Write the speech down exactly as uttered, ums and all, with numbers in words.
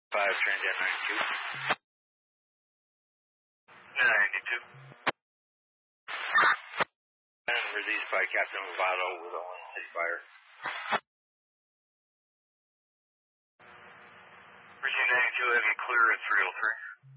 five, Transat ninety-two. ninety-two. And released by Captain Lovato with a one city fire. Virginia ninety-two, heavy clear at three oh three.